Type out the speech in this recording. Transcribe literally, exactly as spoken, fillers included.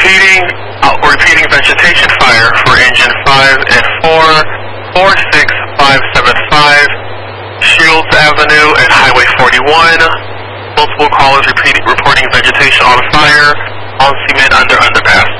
Repeating, uh, repeating vegetation fire for engine five and four, four six five seven five, Shields Avenue and Highway forty-one. Multiple callers repeating, reporting vegetation on fire on cement under underpass.